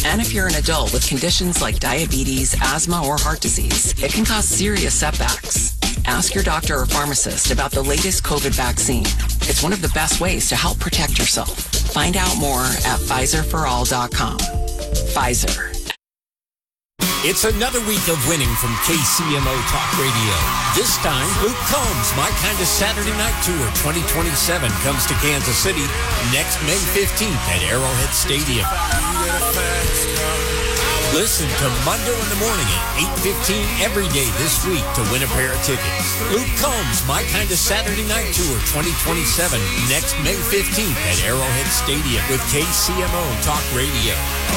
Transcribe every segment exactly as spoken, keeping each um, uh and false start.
And if you're an adult with conditions like diabetes, asthma, or heart disease, it can cause serious setbacks. Ask your doctor or pharmacist about the latest COVID vaccine. It's one of the best ways to help protect yourself. Find out more at Pfizer for all dot com. Pfizer. It's another week of winning from K C M O Talk Radio. This time, Luke Combs' My Kind of Saturday Night Tour twenty twenty-seven comes to Kansas City next May fifteenth at Arrowhead Stadium. Listen to Mundo in the Morning at eight fifteen every day this week to win a pair of tickets. Luke Combs' My Kind of Saturday Night Tour twenty twenty-seven next May fifteenth at Arrowhead Stadium with K C M O Talk Radio.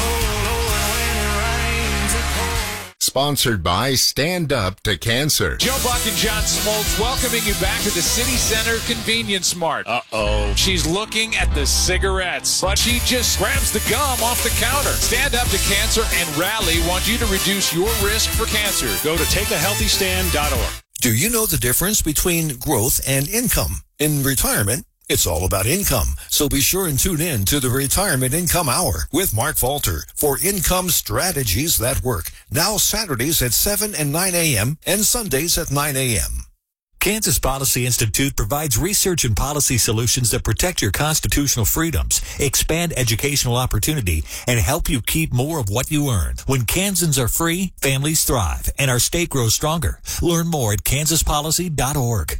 Sponsored by Stand Up to Cancer. Joe Buck and John Smoltz welcoming you back to the City Center Convenience Mart. Uh-oh. She's looking at the cigarettes, but she just grabs the gum off the counter. Stand Up to Cancer and Rally want you to reduce your risk for cancer. Go to take a healthy stand dot org. Do you know the difference between growth and income? In retirement, it's all about income. So be sure and tune in to the Retirement Income Hour with Mark Falter for income strategies that work. Now Saturdays at seven and nine a.m. and Sundays at nine a.m. Kansas Policy Institute provides research and policy solutions that protect your constitutional freedoms, expand educational opportunity, and help you keep more of what you earn. When Kansans are free, families thrive, and our state grows stronger. Learn more at kansas policy dot org.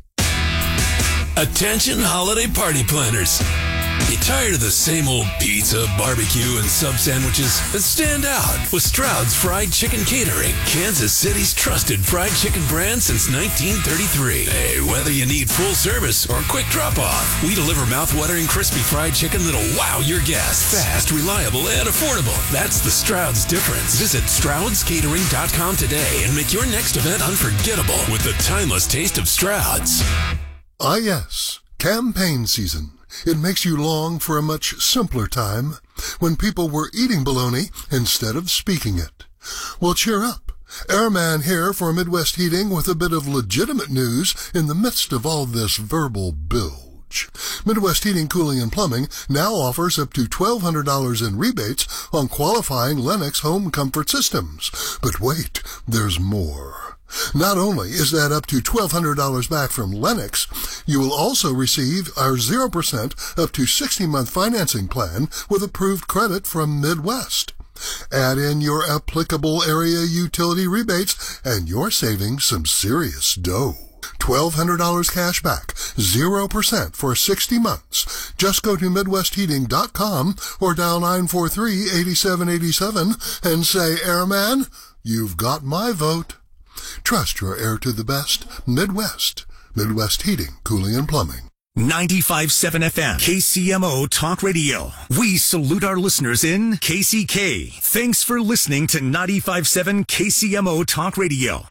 Attention holiday party planners. You tired of the same old pizza, barbecue, and sub sandwiches? Then stand out with Stroud's Fried Chicken Catering, Kansas City's trusted fried chicken brand since nineteen thirty-three. Hey, whether you need full service or quick drop-off, we deliver mouth-watering crispy fried chicken that'll wow your guests. Fast, reliable, and affordable. That's the Stroud's difference. Visit strouds catering dot com today and make your next event unforgettable with the timeless taste of Stroud's. Ah, yes, campaign season. It makes you long for a much simpler time when people were eating bologna instead of speaking it. Well, cheer up. Airman here for Midwest Heating with a bit of legitimate news in the midst of all this verbal bilge. Midwest Heating, Cooling, and Plumbing now offers up to twelve hundred dollars in rebates on qualifying Lennox home comfort systems. But wait, there's more. Not only is that up to twelve hundred dollars back from Lennox, you will also receive our zero percent up to sixty-month financing plan with approved credit from Midwest. Add in your applicable area utility rebates, and you're saving some serious dough. twelve hundred dollars cash back, zero percent for sixty months. Just go to midwest heating dot com or dial nine four three, eight seven eight seven and say, Airman, you've got my vote. Trust your air to the best. Midwest. Midwest Heating, Cooling, and Plumbing. ninety-five point seven F M, K C M O Talk Radio. We salute our listeners in K C K. Thanks for listening to ninety-five point seven K C M O Talk Radio.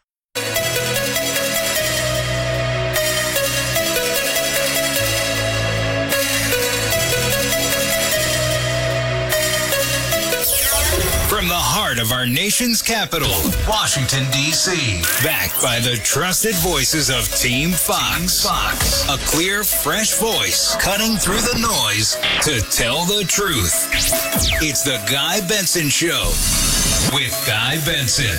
From the heart of our nation's capital, Washington, D C Backed by the trusted voices of Team Fox. Team Fox. A clear, fresh voice cutting through the noise to tell the truth. It's the Guy Benson Show with Guy Benson.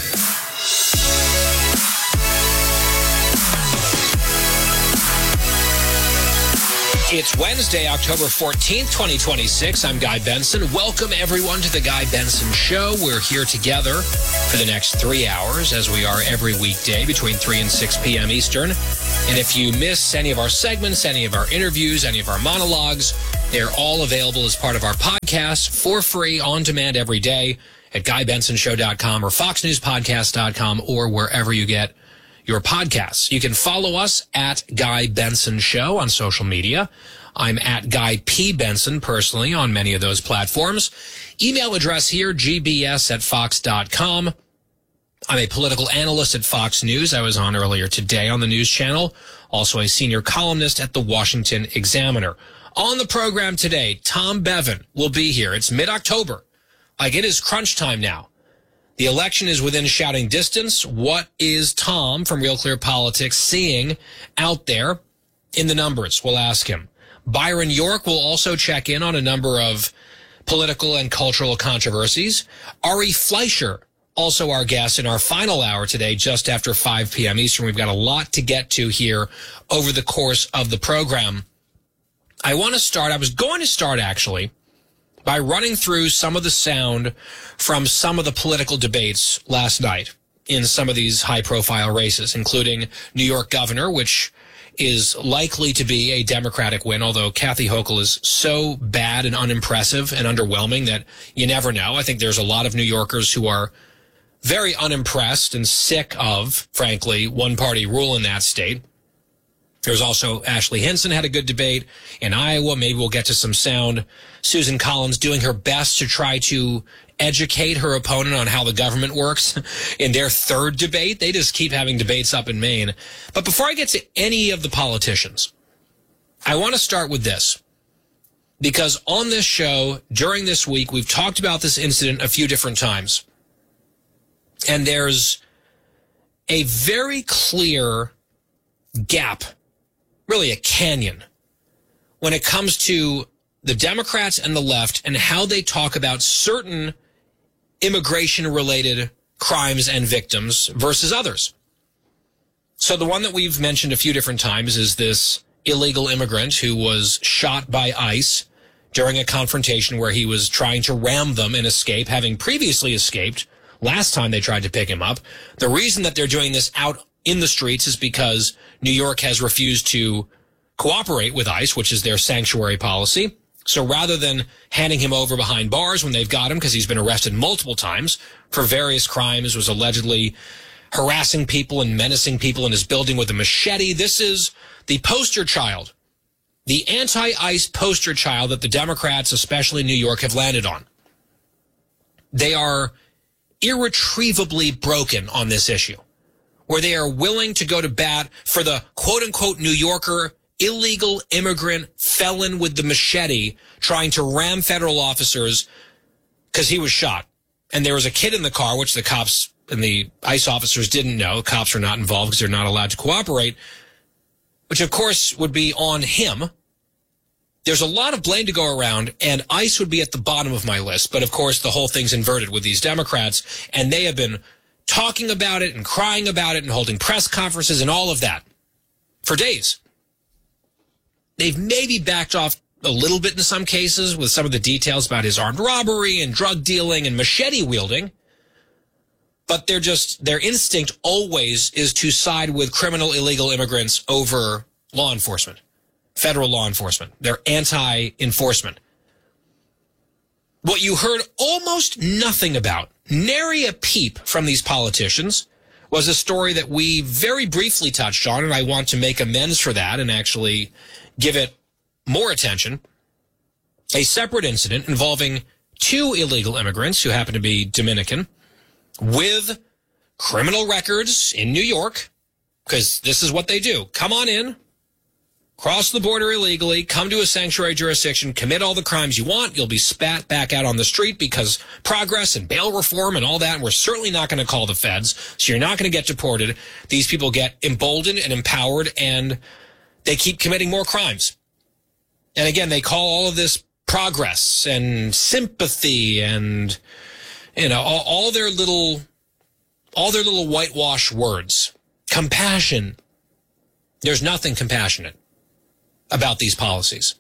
It's Wednesday, October fourteenth, twenty twenty-six. I'm Guy Benson. Welcome, everyone, to the Guy Benson Show. We're here together for the next three hours, as we are every weekday between three and six p.m. Eastern. And if you miss any of our segments, any of our interviews, any of our monologues, they're all available as part of our podcast for free, on demand every day at guy benson show dot com or fox news podcast dot com or wherever you get your podcasts. You can follow us at Guy Benson Show on social media. I'm at Guy P. Benson personally on many of those platforms. Email address here, g b s at fox dot com. I'm a political analyst at Fox News. I was on earlier today on the news channel. Also a senior columnist at the Washington Examiner. On the program today, Tom Bevan will be here. It's mid-October. Like, it is crunch time now. The election is within shouting distance. What is Tom from Real Clear Politics seeing out there in the numbers? We'll ask him. Byron York will also check in on a number of political and cultural controversies. Ari Fleischer, also our guest in our final hour today, just after five p.m. Eastern. We've got a lot to get to here over the course of the program. I want to start, I was going to start actually, by running through some of the sound from some of the political debates last night in some of these high-profile races, including New York governor, which is likely to be a Democratic win, although Kathy Hochul is so bad and unimpressive and underwhelming that you never know. I think there's a lot of New Yorkers who are very unimpressed and sick of, frankly, one-party rule in that state. There's also Ashley Hinson had a good debate in Iowa. Maybe we'll get to some sound. Susan Collins doing her best to try to educate her opponent on how the government works in their third debate. They just keep having debates up in Maine. But before I get to any of the politicians, I want to start with this. Because on this show, during this week, we've talked about this incident a few different times. And there's a very clear gap, really a canyon, when it comes to the Democrats and the left and how they talk about certain immigration-related crimes and victims versus others. So the one that we've mentioned a few different times is this illegal immigrant who was shot by ICE during a confrontation where he was trying to ram them and escape, having previously escaped last time they tried to pick him up. The reason that they're doing this out in the streets is because New York has refused to cooperate with ICE, which is their sanctuary policy. So rather than handing him over behind bars when they've got him, because he's been arrested multiple times for various crimes, was allegedly harassing people and menacing people in his building with a machete. This is the poster child, the anti-ICE poster child that the Democrats, especially in New York, have landed on. They are irretrievably broken on this issue, where they are willing to go to bat for the quote-unquote New Yorker illegal immigrant felon with the machete trying to ram federal officers because he was shot. And there was a kid in the car, which the cops and the ICE officers didn't know. Cops are not involved because they're not allowed to cooperate, which of course would be on him. There's a lot of blame to go around, and ICE would be at the bottom of my list. But of course, the whole thing's inverted with these Democrats, and they have been talking about it and crying about it and holding press conferences and all of that for days. They've maybe backed off a little bit in some cases with some of the details about his armed robbery and drug dealing and machete wielding. But they're just, their instinct always is to side with criminal illegal immigrants over law enforcement, federal law enforcement. They're anti-enforcement. What you heard almost nothing about, nary a peep from these politicians, was a story that we very briefly touched on, and I want to make amends for that and actually give it more attention. A separate incident involving two illegal immigrants who happen to be Dominican with criminal records in New York, because this is what they do. Come on in, cross the border illegally, come to a sanctuary jurisdiction, commit all the crimes you want. You'll be spat back out on the street because progress and bail reform and all that. And we're certainly not going to call the feds. So you're not going to get deported. These people get emboldened and empowered, and they keep committing more crimes. And again, they call all of this progress and sympathy and, you know, all, all their little, all their little whitewash words. Compassion. There's nothing compassionate about these policies.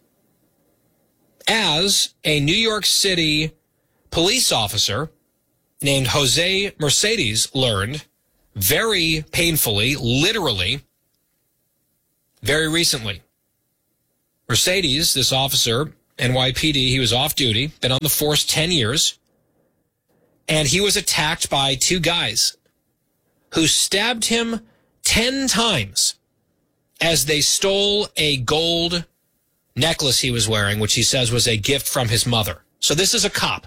As a New York City police officer named Jose Mercedes learned very painfully, literally, very recently. Mercedes, this officer, N Y P D, he was off duty, been on the force ten years, and he was attacked by two guys who stabbed him ten times as they stole a gold necklace he was wearing, which he says was a gift from his mother. So this is a cop.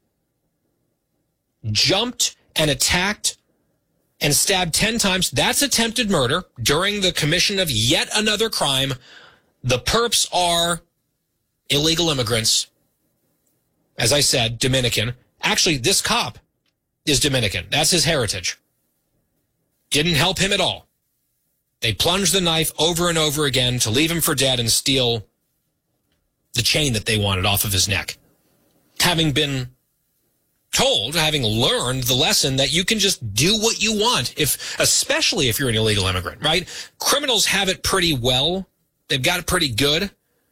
Jumped and attacked and stabbed ten times. That's attempted murder during the commission of yet another crime. The perps are illegal immigrants. As I said, Dominican. Actually, this cop is Dominican. That's his heritage. Didn't help him at all. They plunged the knife over and over again to leave him for dead and steal the chain that they wanted off of his neck. having been told, having learned the lesson that you can just do what you want, if, especially if you're an illegal immigrant, right? Criminals have it pretty well. They've got it pretty good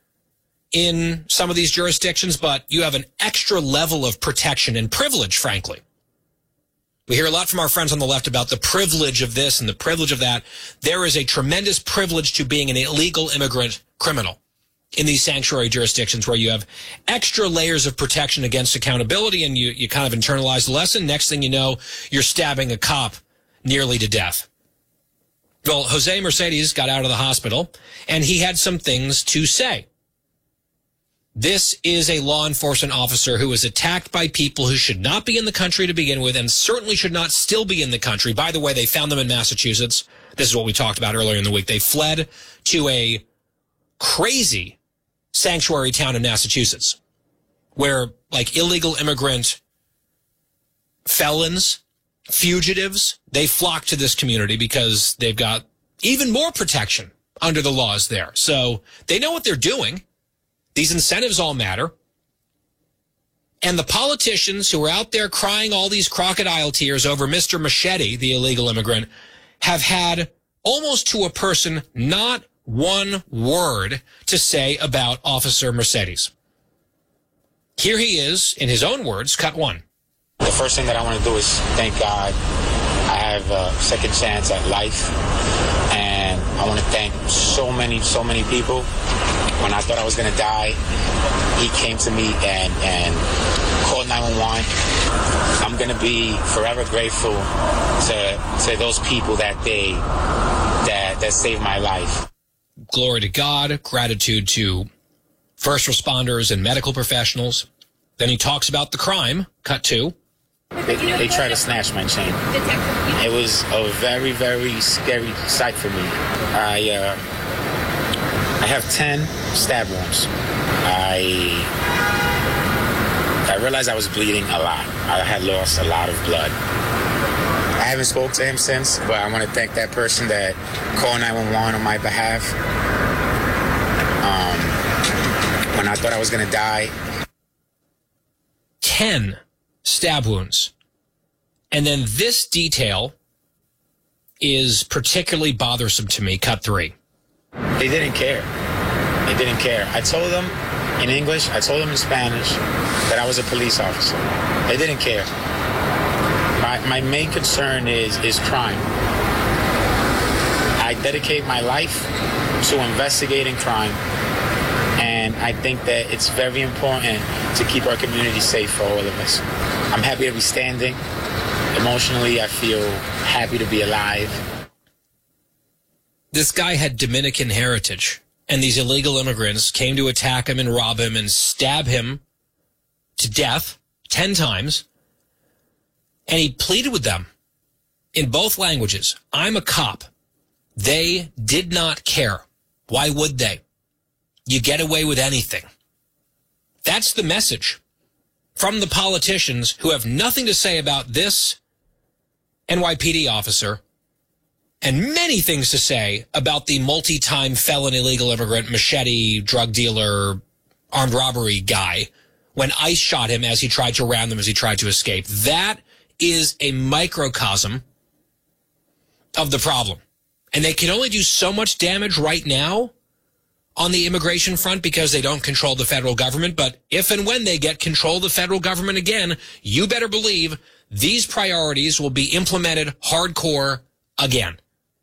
in some of these jurisdictions, but you have an extra level of protection and privilege, frankly. We hear a lot from our friends on the left about the privilege of this and the privilege of that. There is a tremendous privilege to being an illegal immigrant criminal in these sanctuary jurisdictions where you have extra layers of protection against accountability, and you, you kind of internalize the lesson. Next thing you know, you're stabbing a cop nearly to death. Well, Jose Mercedes got out of the hospital, and he had some things to say. This is a law enforcement officer who was attacked by people who should not be in the country to begin with, and certainly should not still be in the country. By the way, they found them in Massachusetts. This is what we talked about earlier in the week. They fled to a crazy sanctuary town in Massachusetts where, like, illegal immigrant felons, fugitives, they flock to this community because they've got even more protection under the laws there. So they know what they're doing. These incentives all matter. And the politicians who are out there crying all these crocodile tears over Mister Machete, the illegal immigrant, have had almost to a person not one word to say about Officer Mercedes. Here he is, in his own words, cut one. The first thing that I want to do is thank God I have a second chance at life. And I want to thank so many, so many people. When I thought I was going to die, he came to me and, and called nine one one. I'm going to be forever grateful to, to those people that they that that saved my life. Glory to God, gratitude to first responders and medical professionals. Then he talks about the crime, cut two. They, they tried to snatch my chain. It was a very, very scary sight for me. I uh, I have ten stab wounds. I I realized I was bleeding a lot. I had lost a lot of blood. I haven't spoken to him since, but I want to thank that person that called nine one one on my behalf. Um, when I thought I was going to die. Ten stab wounds. And then this detail is particularly bothersome to me, cut three. They didn't care. They didn't care. I told them in English, I told them in Spanish that I was a police officer. They didn't care. My, my main concern is, is crime. I dedicate my life to investigating crime, and I think that it's very important to keep our community safe for all of us. I'm happy to be standing. Emotionally, I feel happy to be alive. This guy had Dominican heritage, and these illegal immigrants came to attack him and rob him and stab him to death ten times. And he pleaded with them in both languages. I'm a cop. They did not care. Why would they? You get away with anything. That's the message from the politicians who have nothing to say about this N Y P D officer, and many things to say about the multi-time felon illegal immigrant, machete, drug dealer, armed robbery guy when ICE shot him as he tried to ram them as he tried to escape. That is a microcosm of the problem. And they can only do so much damage right now on the immigration front because they don't control the federal government. But if and when they get control of the federal government again, you better believe these priorities will be implemented hardcore again.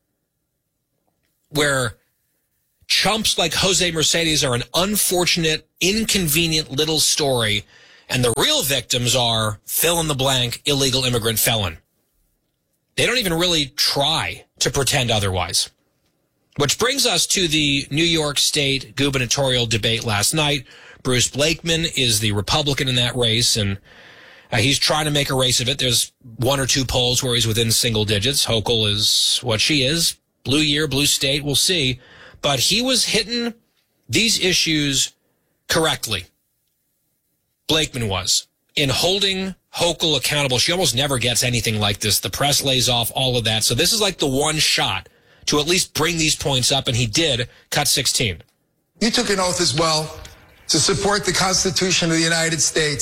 Where chumps like Jose Mercedes are an unfortunate, inconvenient little story, and the real victims are fill in the blank illegal immigrant felon. They don't even really try to pretend otherwise. Which brings us to the New York State gubernatorial debate last night. Bruce Blakeman is the Republican in that race, and uh, he's trying to make a race of it. There's one or two polls where he's within single digits. Hochul is what she is. Blue year, blue state, we'll see. But he was hitting these issues correctly. Blakeman was, in holding Hochul accountable. She almost never gets anything like this. The press lays off all of that. So this is like the one shot to at least bring these points up, and he did. Cut sixteen. You took an oath as well to support the Constitution of the United States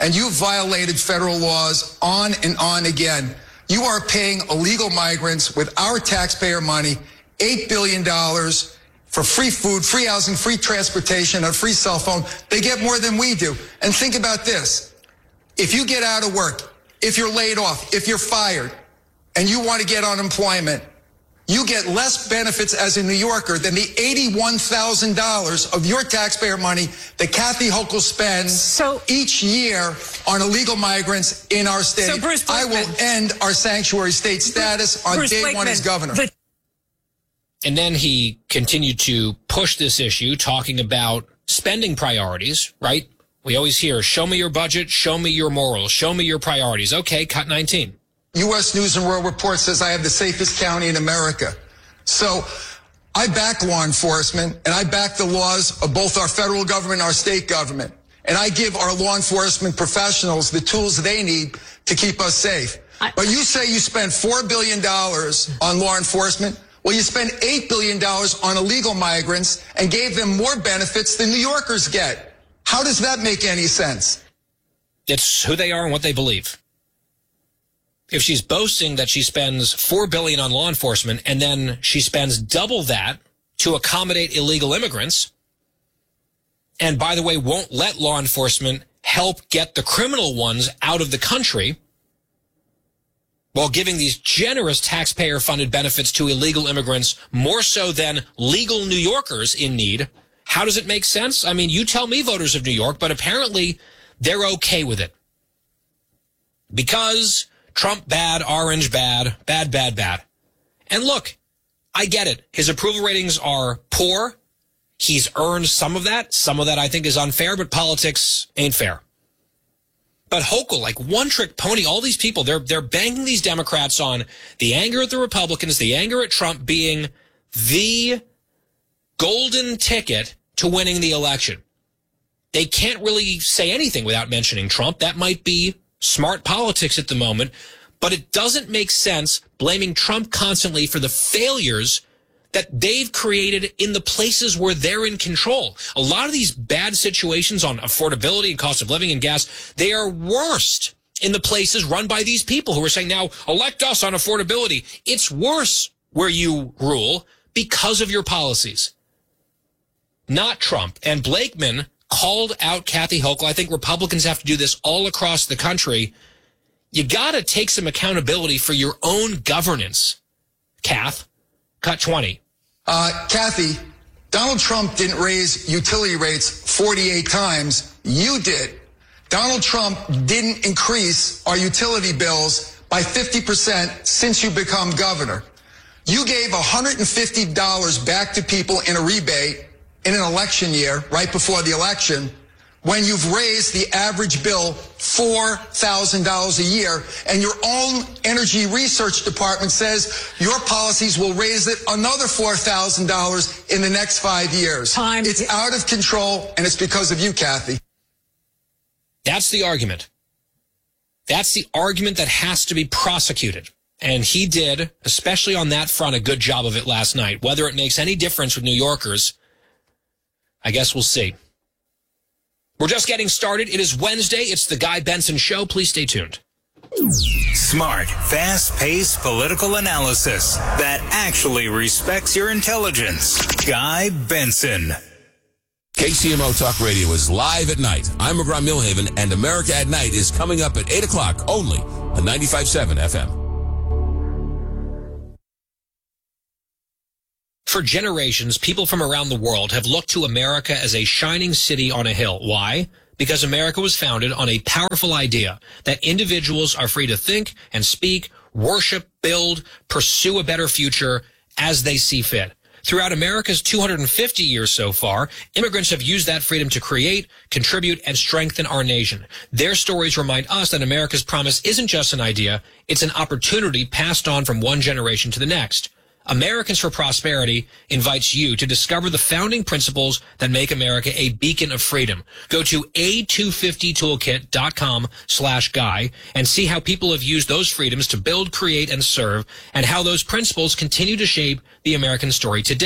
and you've violated federal laws on and on again. You are paying illegal migrants with our taxpayer money eight billion dollars for free food, free housing, free transportation, a free cell phone. They get more than we do. And think about this. If you get out of work, if you're laid off, if you're fired, and you want to get unemployment, you get less benefits as a New Yorker than the eighty-one thousand dollars of your taxpayer money that Kathy Hochul spends so, each year on illegal migrants in our state. So Bruce I will end our sanctuary state status on Bruce day Blakeman, one as governor. The- and then he continued to push this issue, talking about spending priorities, right? We always hear, show me your budget, show me your morals, show me your priorities. Okay, cut nineteen. U S News and World Report says I have the safest county in America. So I back law enforcement, and I back the laws of both our federal government and our state government. And I give our law enforcement professionals the tools they need to keep us safe. I- but you say you spend four billion dollars on law enforcement. Well, you spend eight billion dollars on illegal migrants and gave them more benefits than New Yorkers get. How does that make any sense? It's who they are and what they believe. If she's boasting that she spends four billion dollars on law enforcement and then she spends double that to accommodate illegal immigrants, and by the way, won't let law enforcement help get the criminal ones out of the country while giving these generous taxpayer-funded benefits to illegal immigrants more so than legal New Yorkers in need, how does it make sense? I mean, you tell me, voters of New York, but apparently they're okay with it. Because Trump bad, orange bad, bad, bad, bad. And look, I get it. His approval ratings are poor. He's earned some of that. Some of that I think is unfair, but politics ain't fair. But Hochul, like one-trick pony, all these people, they're they're banging these Democrats on the anger at the Republicans, the anger at Trump being the golden ticket to winning the election. They can't really say anything without mentioning Trump. That might be smart politics at the moment, but it doesn't make sense blaming Trump constantly for the failures that they've created in the places where they're in control. A lot of these bad situations on affordability and cost of living and gas, they are worst in the places run by these people who are saying, now elect us on affordability. It's worse where you rule because of your policies, not Trump. And Blakeman called out Kathy Hochul. I think Republicans have to do this all across the country. You got to take some accountability for your own governance. Kath, cut twenty. Uh, Kathy, Donald Trump didn't raise utility rates forty-eight times. You did. Donald Trump didn't increase our utility bills by fifty percent since you become governor. You gave one hundred fifty dollars back to people in a rebate in an election year, right before the election, when you've raised the average bill four thousand dollars a year, and your own energy research department says your policies will raise it another four thousand dollars in the next five years. Time. It's out of control, and it's because of you, Kathy. That's the argument. That's the argument that has to be prosecuted. And he did, especially on that front, a good job of it last night. Whether it makes any difference with New Yorkers, I guess we'll see. We're just getting started. It is Wednesday. It's the Guy Benson Show. Please stay tuned. Smart, fast-paced political analysis that actually respects your intelligence. Guy Benson. K C M O Talk Radio is live at night. I'm McGraw Milhaven, and America at Night is coming up at eight o'clock only on ninety-five point seven F M. For generations, people from around the world have looked to America as a shining city on a hill. Why? Because America was founded on a powerful idea that individuals are free to think and speak, worship, build, pursue a better future as they see fit. Throughout America's two hundred fifty years so far, immigrants have used that freedom to create, contribute, and strengthen our nation. Their stories remind us that America's promise isn't just an idea, it's an opportunity passed on from one generation to the next. Americans for Prosperity invites you to discover the founding principles that make America a beacon of freedom. Go to a two fifty toolkit dot com slash guy and see how people have used those freedoms to build, create, and serve, and how those principles continue to shape the American story today.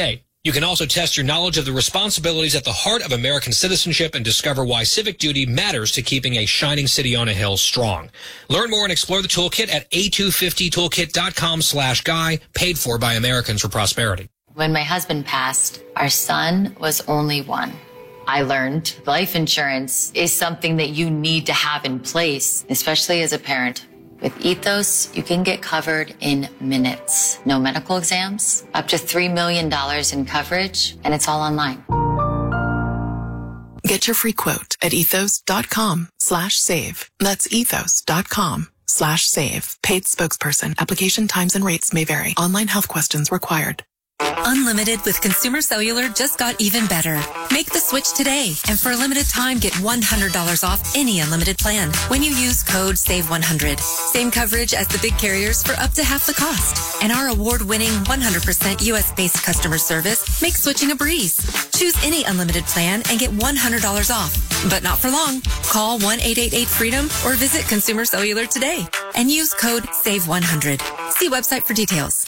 You can also test your knowledge of the responsibilities at the heart of American citizenship and discover why civic duty matters to keeping a shining city on a hill strong. Learn more and explore the toolkit at a two fifty toolkit dot com slash guy, paid for by Americans for Prosperity. When my husband passed, our son was only one. I learned life insurance is something that you need to have in place, especially as a parent. With Ethos, you can get covered in minutes. No medical exams, up to three million dollars in coverage, and it's all online. Get your free quote at ethos.com slash save. That's ethos.com slash save. Paid spokesperson. Application times and rates may vary. Online health questions required. Unlimited with Consumer Cellular just got even better. Make the switch today, and for a limited time, get one hundred dollars off any unlimited plan when you use code save one hundred. Same coverage as the big carriers for up to half the cost. And our award-winning one hundred percent U S-based customer service makes switching a breeze. Choose any unlimited plan and get one hundred dollars off. But not for long. Call one eight eight eight freedom or visit Consumer Cellular today and use code save one hundred. See website for details.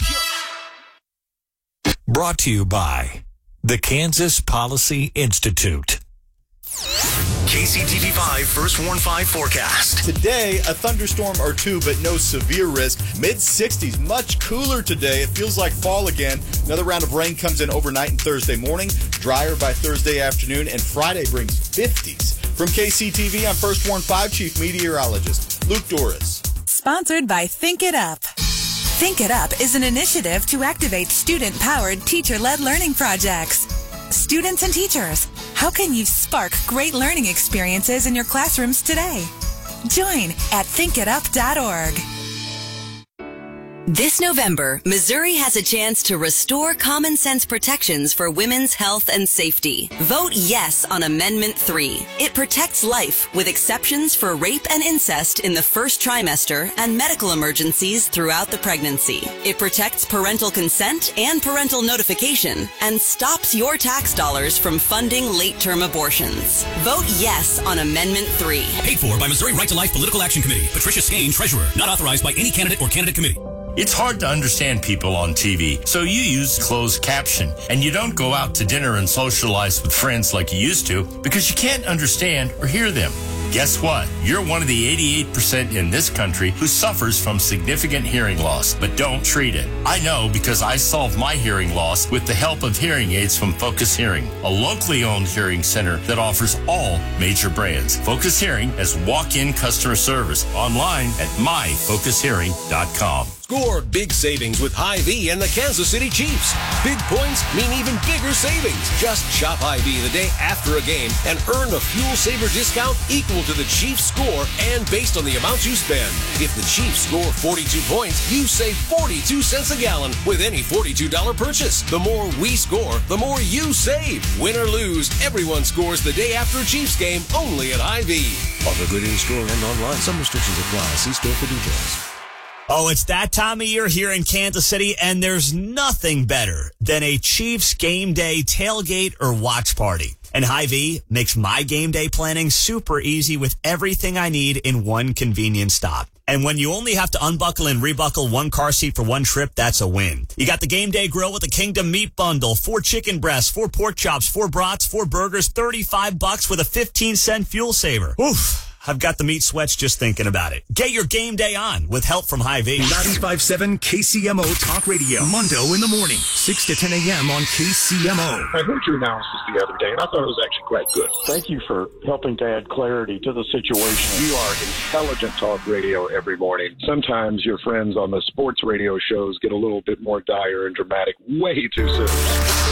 Brought to you by the Kansas Policy Institute. K C T V five First Warn five forecast. Today, a thunderstorm or two, but no severe risk. mid sixties, much cooler today. It feels like fall again. Another round of rain comes in overnight and Thursday morning. Drier by Thursday afternoon, and Friday brings fifties. From K C T V, I'm First Warn five Chief Meteorologist Luke Doris. Sponsored by Think It Up. Think It Up is an initiative to activate student-powered, teacher-led learning projects. Students and teachers, how can you spark great learning experiences in your classrooms today? Join at think it up dot org. This November, Missouri has a chance to restore common sense protections for women's health and safety. Vote yes on Amendment three. It protects life with exceptions for rape and incest in the first trimester and medical emergencies throughout the pregnancy. It protects parental consent and parental notification and stops your tax dollars from funding late-term abortions. Vote yes on Amendment three. Paid for by Missouri Right to Life Political Action Committee. Patricia Skane, Treasurer. Not authorized by any candidate or candidate committee. It's hard to understand people on T V, so you use closed caption, and you don't go out to dinner and socialize with friends like you used to because you can't understand or hear them. Guess what? You're one of the eighty-eight percent in this country who suffers from significant hearing loss, but don't treat it. I know because I solved my hearing loss with the help of hearing aids from Focus Hearing, a locally owned hearing center that offers all major brands. Focus Hearing has walk-in customer service online at my focus hearing dot com. Score big savings with Hy-Vee and the Kansas City Chiefs. Big points mean even bigger savings. Just shop Hy-Vee the day after a game and earn a fuel saver discount equal to the Chiefs score and based on the amount you spend. If the Chiefs score forty-two points, you save forty-two cents a gallon with any forty-two dollars purchase. The more we score, the more you save. Win or lose, everyone scores the day after a Chiefs game only at Hy-Vee. Offer good in store and online. Some restrictions apply. See store for details. Oh, it's that time of year here in Kansas City, and there's nothing better than a Chiefs game day tailgate or watch party. And Hy-Vee makes my game day planning super easy with everything I need in one convenient stop. And when you only have to unbuckle and rebuckle one car seat for one trip, that's a win. You got the game day grill with the Kingdom Meat Bundle, four chicken breasts, four pork chops, four brats, four burgers, thirty-five bucks with a fifteen cent fuel saver. Oof. I've got the meat sweats just thinking about it. Get your game day on with help from Hy-Vee. ninety-five point seven K C M O Talk Radio. Mondo in the morning, six to ten a.m. on K C M O. I heard your analysis the other day, and I thought it was actually quite good. Thank you for helping to add clarity to the situation. You are intelligent talk radio every morning. Sometimes your friends on the sports radio shows get a little bit more dire and dramatic way too soon.